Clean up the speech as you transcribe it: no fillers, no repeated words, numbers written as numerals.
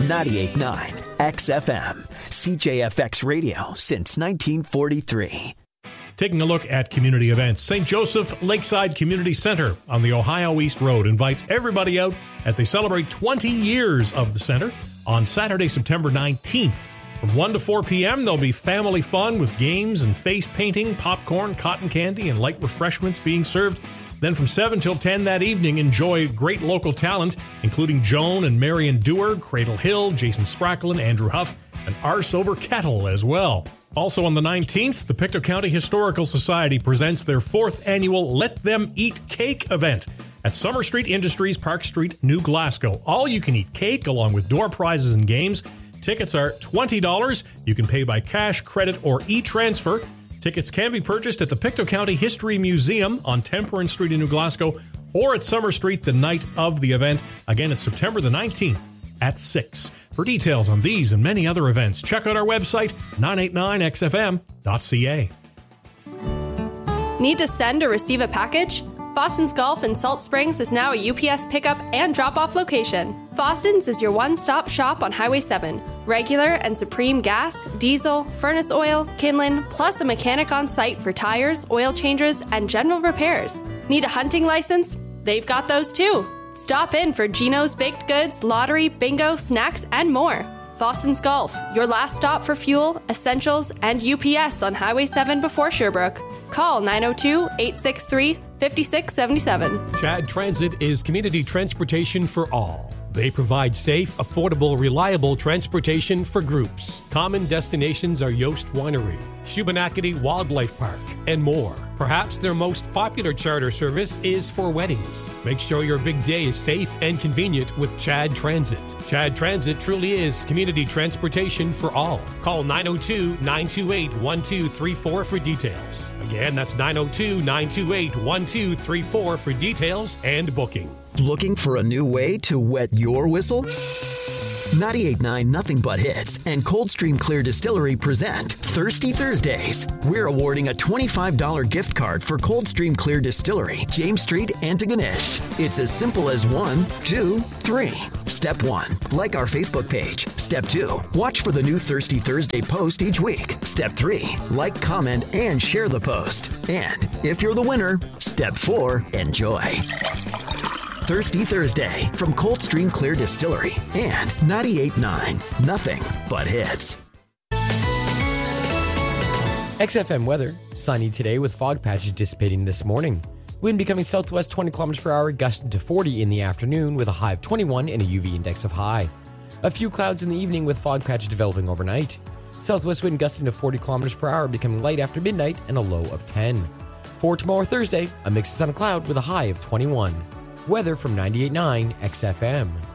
98.9 XFM, CJFX Radio since 1943. Taking a look at community events, St. Joseph Lakeside Community Center on the Ohio East Road invites everybody out as they celebrate 20 years of the center on Saturday, September 19th. From 1 to 4 p.m., there'll be family fun with games and face painting, popcorn, cotton candy, and light refreshments being served. Then from 7 till 10 that evening, enjoy great local talent, including Joan and Marion Dewar, Cradle Hill, Jason Spracklin, Andrew Huff, and Arse Over Kettle as well. Also on the 19th, the Pictou County Historical Society presents their 4th annual Let Them Eat Cake event at Summer Street Industries, Park Street, New Glasgow. All-you-can-eat cake along with door prizes and games. Tickets are $20. You can pay by cash, credit, or e-transfer. Tickets can be purchased at the Pictou County History Museum on Temperance Street in New Glasgow or at Summer Street the night of the event. Again, it's September the 19th at 6. For details on these and many other events, check out our website, 989xfm.ca. Need to send or receive a package? Foston's Golf in Salt Springs is now a UPS pickup and drop-off location. Foston's is your one-stop shop on Highway 7. Regular and Supreme gas, diesel, furnace oil, Kinlan, plus a mechanic on site for tires, oil changes, and general repairs. Need a hunting license? They've got those too. Stop in for Gino's Baked Goods, lottery, bingo, snacks, and more. Foston's Golf, your last stop for fuel, essentials, and UPS on Highway 7 before Sherbrooke. Call 902-863-5677. Chad Transit is community transportation for all. They provide safe, affordable, reliable transportation for groups. Common destinations are Yost Winery, Shubenacadie Wildlife Park, and more. Perhaps their most popular charter service is for weddings. Make sure your big day is safe and convenient with Chad Transit. Chad Transit truly is community transportation for all. Call 902-928-1234 for details. Again, that's 902-928-1234 for details and booking. Looking for a new way to wet your whistle? 98.9 Nothing But Hits and Coldstream Clear Distillery present Thirsty Thursdays. We're awarding a $25 gift card for Coldstream Clear Distillery, James Street, Antigonish. It's as simple as 1, 2, 3. Step 1, like our Facebook page. Step 2, watch for the new Thirsty Thursday post each week. Step 3, like, comment, and share the post. And if you're the winner, Step 4, enjoy. Thirsty Thursday from Coldstream Clear Distillery and 98.9 Nothing But Hits. XFM weather, sunny today with fog patches dissipating this morning. Wind becoming southwest 20 km per hour, gusting to 40 in the afternoon with a high of 21 and a UV index of high. A few clouds in the evening with fog patches developing overnight. Southwest wind gusting to 40 km per hour, becoming light after midnight and a low of 10. For tomorrow Thursday, a mix of sun and cloud with a high of 21. Weather from 98.9 XFM.